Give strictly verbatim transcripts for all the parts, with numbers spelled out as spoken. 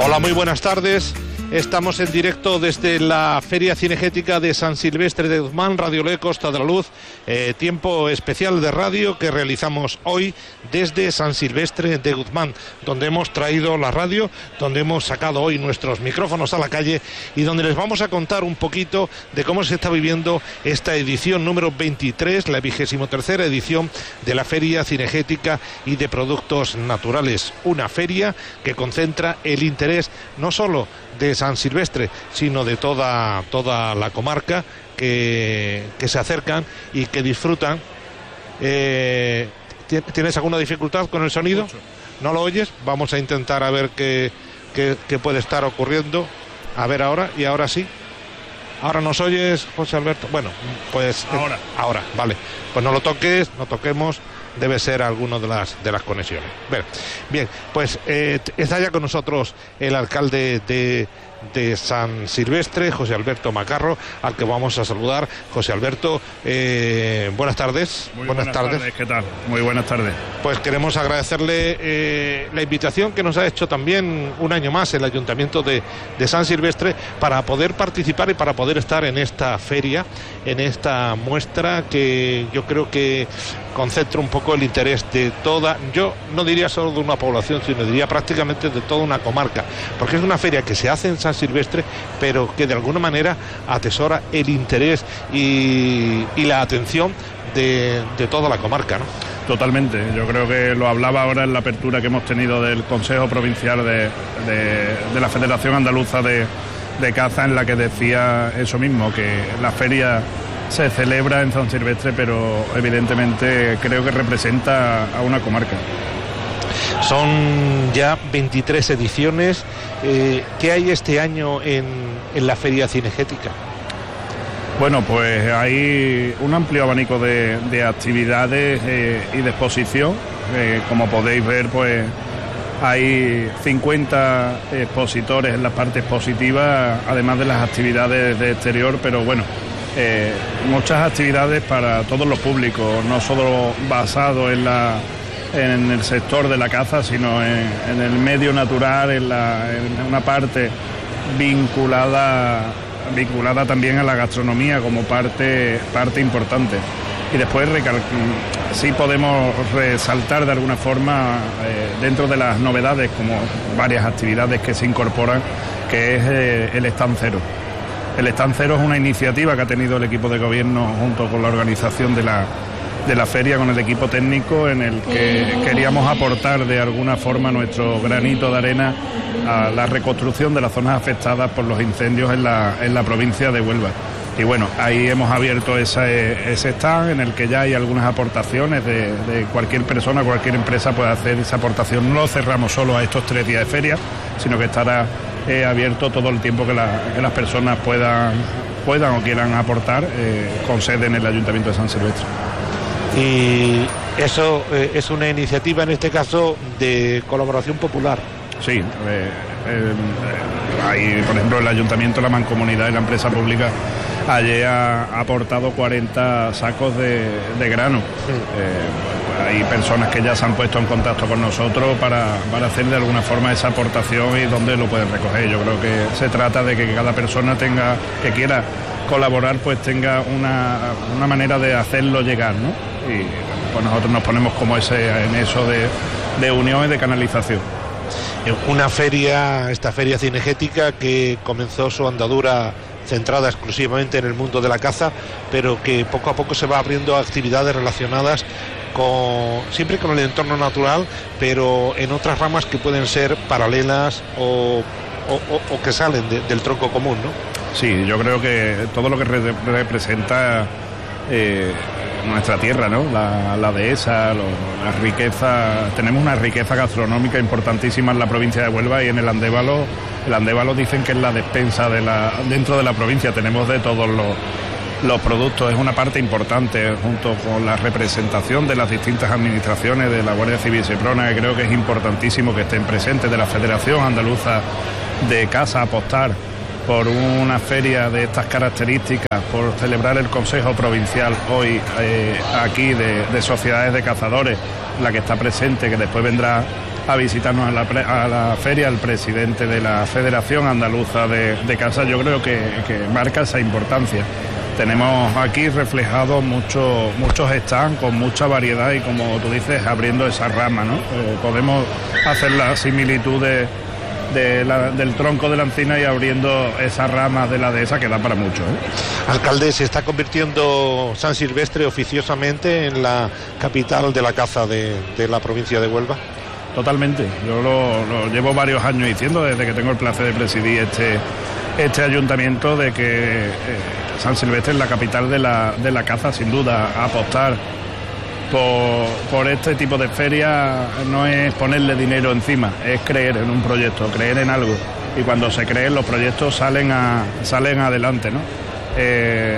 Hola, muy buenas tardes. Estamos en directo desde la Feria Cinegética de San Silvestre de Guzmán, Radio Le Costa de la Luz, eh, tiempo especial de radio que realizamos hoy desde San Silvestre de Guzmán, donde hemos traído la radio, donde hemos sacado hoy nuestros micrófonos a la calle y donde les vamos a contar un poquito de cómo se está viviendo esta edición número veintitrés, la vigésimo tercera edición de la Feria Cinegética y de Productos Naturales. Una feria que concentra el interés no solo de San Silvestre, sino de toda, toda la comarca que, que se acercan y que disfrutan. Eh, ¿Tienes alguna dificultad con el sonido? ¿No lo oyes? Vamos a intentar a ver qué, qué, qué puede estar ocurriendo. A ver ahora, y ahora sí. ¿Ahora nos oyes, José Alberto? Bueno, pues... Ahora. Eh, ahora, vale. Pues no lo toques, no toquemos. Debe ser alguno de las de las conexiones. Bien, bien pues eh, está ya con nosotros el alcalde de, de San Silvestre, José Alberto Macarro, al que vamos a saludar. José Alberto, eh, buenas tardes. Muy buenas, buenas tardes. tardes. ¿Qué tal? Muy buenas tardes. Pues queremos agradecerle eh, la invitación que nos ha hecho también un año más el Ayuntamiento de, de San Silvestre para poder participar y para poder estar en esta feria, en esta muestra que yo creo que concentra un poco el interés de toda, yo no diría solo de una población, sino diría prácticamente de toda una comarca, porque es una feria que se hace en San Silvestre, pero que de alguna manera atesora el interés y, y la atención de, de toda la comarca, ¿no? Totalmente, yo creo que lo hablaba ahora en la apertura que hemos tenido del Consejo Provincial de, de, de la Federación Andaluza de, de Caza, en la que decía eso mismo, que la feria se celebra en San Silvestre, pero evidentemente creo que representa a una comarca. Son ya veintitrés ediciones. Eh, ¿Qué hay este año en, en la Feria Cinegética? Bueno, pues hay un amplio abanico de, de actividades eh, y de exposición. Eh, como podéis ver, pues hay cincuenta expositores en la parte expositiva, además de las actividades de exterior, pero bueno, Eh, muchas actividades para todos los públicos, no solo basado en la en el sector de la caza, sino en, en el medio natural, en, la, en una parte vinculada vinculada también a la gastronomía como parte parte importante. Y después sí podemos resaltar de alguna forma eh, dentro de las novedades, como varias actividades que se incorporan, que es eh, el Stand Cero. El Stand Cero es una iniciativa que ha tenido el equipo de gobierno junto con la organización de la, de la feria, con el equipo técnico, en el que queríamos aportar de alguna forma nuestro granito de arena a la reconstrucción de las zonas afectadas por los incendios en la, en la provincia de Huelva. Y bueno, ahí hemos abierto ese, ese stand en el que ya hay algunas aportaciones de, de cualquier persona, cualquier empresa puede hacer esa aportación. No lo cerramos solo a estos tres días de feria, sino que estará eh, abierto todo el tiempo que, la, que las personas puedan, puedan o quieran aportar eh, con sede en el Ayuntamiento de San Silvestre. Y eso eh, es una iniciativa, en este caso, de colaboración popular. Sí, eh, eh, hay, por ejemplo, el Ayuntamiento, la Mancomunidad y la empresa pública ayer ha aportado cuarenta sacos de, de grano. Sí. Eh, hay personas que ya se han puesto en contacto con nosotros para, para hacer de alguna forma esa aportación y dónde lo pueden recoger. Yo creo que se trata de que cada persona tenga, que quiera colaborar, pues tenga una, una manera de hacerlo llegar, ¿no? Y pues nosotros nos ponemos como ese en eso de, de unión y de canalización. Una feria, esta feria cinegética que comenzó su andadura centrada exclusivamente en el mundo de la caza, pero que poco a poco se va abriendo a actividades relacionadas con, siempre con el entorno natural, pero en otras ramas que pueden ser paralelas o, o, o, o que salen de, del tronco común, ¿no? Sí, yo creo que todo lo que re- representa eh, nuestra tierra, ¿no? La, la dehesa, lo, la riqueza, tenemos una riqueza gastronómica importantísima en la provincia de Huelva y en el Andévalo. El Andévalo dicen que es la despensa de la, dentro de la provincia, tenemos de todos los, los productos, es una parte importante junto con la representación de las distintas administraciones de la Guardia Civil Seprona, que creo que es importantísimo que estén presentes, de la Federación Andaluza de Caza, apostar por una feria de estas características, por celebrar el Consejo Provincial hoy eh, aquí de, de sociedades de cazadores, la que está presente, que después vendrá a visitarnos a la, pre, a la feria el presidente de la Federación Andaluza de, de Casa. Yo creo que, que marca esa importancia. Tenemos aquí reflejados muchos muchos stands con mucha variedad y, como tú dices, abriendo esa rama, ¿no? Eh, podemos hacer la similitud de, de la, del tronco de la encina y abriendo esas ramas de la dehesa, que da para mucho, ¿eh? Alcalde, ¿se está convirtiendo San Silvestre oficiosamente en la capital de la caza de, de la provincia de Huelva? Totalmente. Yo lo, lo llevo varios años diciendo, desde que tengo el placer de presidir este, este ayuntamiento, de que eh, San Silvestre es la capital de la, de la caza, sin duda. Apostar por, por este tipo de ferias no es ponerle dinero encima, es creer en un proyecto, creer en algo. Y cuando se creen, los proyectos salen, a, salen adelante, ¿no? Eh,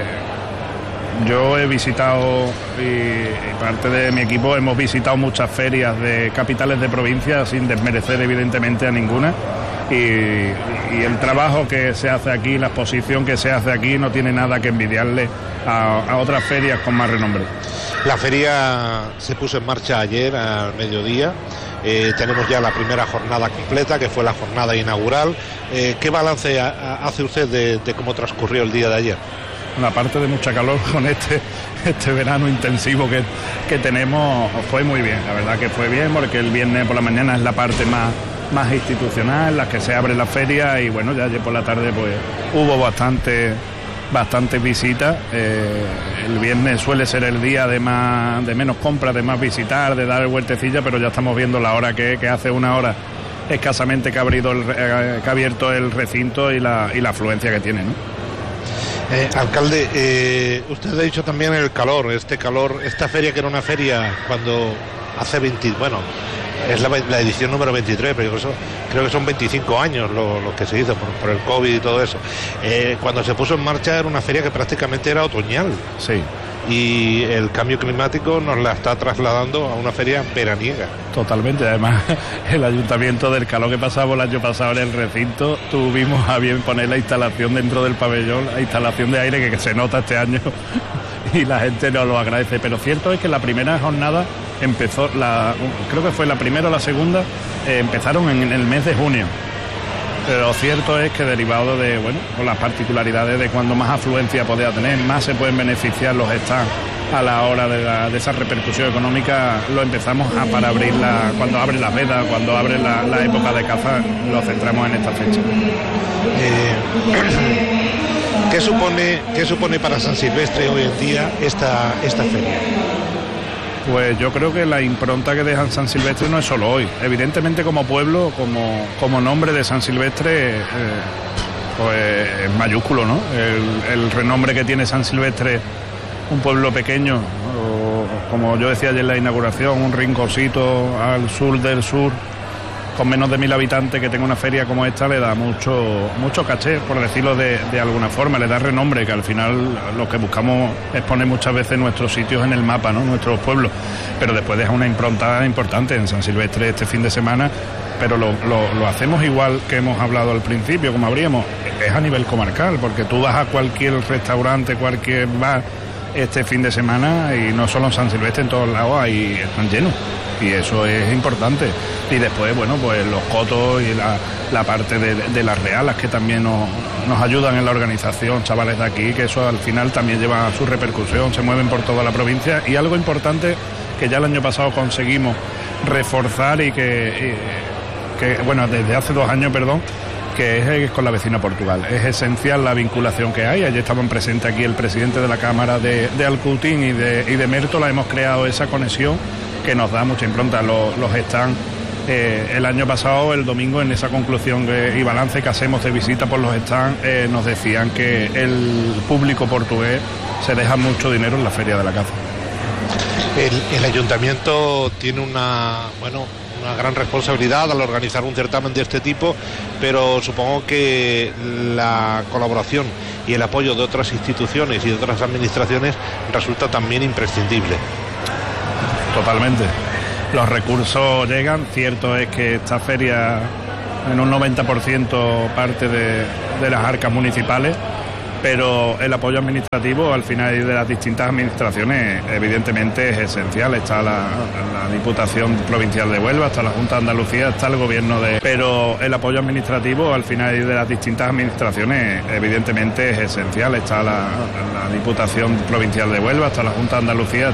Yo he visitado, y, y parte de mi equipo hemos visitado muchas ferias de capitales de provincia, sin desmerecer evidentemente a ninguna, y, y el trabajo que se hace aquí, la exposición que se hace aquí, no tiene nada que envidiarle a, a otras ferias con más renombre. La feria se puso en marcha ayer al mediodía. Eh, tenemos ya la primera jornada completa, que fue la jornada inaugural. Eh, ¿Qué balance a, a, hace usted de, de cómo transcurrió el día de ayer? La parte de mucha calor con este este verano intensivo que, que tenemos, fue muy bien. La verdad que fue bien, porque el viernes por la mañana es la parte más, más institucional, la que se abre la feria, y bueno, ya ayer por la tarde pues hubo bastante bastantes visitas. Eh, el viernes suele ser el día de más de menos compras, de más visitar, de dar el vueltecilla, pero ya estamos viendo la hora que, que hace una hora escasamente que ha, abrido el, eh, que ha abierto el recinto, y la, y la afluencia que tiene, ¿no? Eh, alcalde, eh, usted ha dicho también el calor, este calor, esta feria, que era una feria cuando hace veinte, bueno, es la, la edición número veintitrés, pero eso, creo que son veinticinco años lo, lo que se hizo por, por el COVID y todo eso. Eh, cuando se puso en marcha era una feria que prácticamente era otoñal. Sí. Y el cambio climático nos la está trasladando a una feria veraniega. Totalmente. Además, el ayuntamiento, del calor que pasaba el año pasado en el recinto, tuvimos a bien poner la instalación dentro del pabellón, la instalación de aire que, que se nota este año, y la gente nos lo agradece. Pero cierto es que la primera jornada empezó, la, creo que fue la primera o la segunda, eh, empezaron en, en el mes de junio. Pero cierto es que, derivado de, bueno, con las particularidades de cuando más afluencia podía tener, más se pueden beneficiar los stands a la hora de, la, de esa repercusión económica, lo empezamos a para abrir la, cuando abre las vedas, cuando abre la, la época de caza, lo centramos en esta fecha. Eh, ¿qué supone, qué supone para San Silvestre hoy en día esta, esta feria? Pues yo creo que la impronta que deja San Silvestre no es solo hoy. Evidentemente, como pueblo, como, como nombre de San Silvestre, eh, pues es mayúsculo, ¿no? El, el renombre que tiene San Silvestre, un pueblo pequeño, o, como yo decía ayer en la inauguración, un rinconcito al sur del sur, con menos de mil habitantes, que tenga una feria como esta, le da mucho mucho caché, por decirlo de, de alguna forma, le da renombre, que al final lo que buscamos es poner muchas veces nuestros sitios en el mapa, ¿no? Nuestros pueblos, pero después deja una impronta importante en San Silvestre este fin de semana, pero lo, lo, lo hacemos igual que hemos hablado al principio, como habríamos, es a nivel comarcal, porque tú vas a cualquier restaurante, cualquier bar este fin de semana, y no solo en San Silvestre, en todos lados ahí están llenos, y eso es importante. Y después, bueno, pues los cotos y la, la parte de, de las realas, que también nos, nos ayudan en la organización, chavales de aquí, que eso al final también lleva su repercusión, se mueven por toda la provincia. Y algo importante que ya el año pasado conseguimos reforzar, y que, y, que bueno, desde hace dos años, perdón, que es con la vecina Portugal. Es esencial la vinculación que hay. Ayer estaban presentes aquí el presidente de la Cámara de, de Alcutín y de, y de Mértola. Hemos creado esa conexión que nos da mucha impronta. Los, los stands, eh, el año pasado, el domingo, en esa conclusión que, y balance que hacemos de visita por los stands, eh, nos decían que el público portugués se deja mucho dinero en la Feria de la Caza. El, el ayuntamiento tiene una, bueno, una gran responsabilidad al organizar un certamen de este tipo, pero supongo que la colaboración y el apoyo de otras instituciones y de otras administraciones resulta también imprescindible. Totalmente. Los recursos llegan. Cierto es que esta feria en un noventa por ciento parte de, de las arcas municipales, pero el apoyo administrativo al final de las distintas administraciones evidentemente es esencial. Está la, la Diputación Provincial de Huelva, está la Junta de Andalucía, está el Gobierno de... Pero el apoyo administrativo al final de las distintas administraciones evidentemente es esencial. Está la, la Diputación Provincial de Huelva, está la Junta de Andalucía,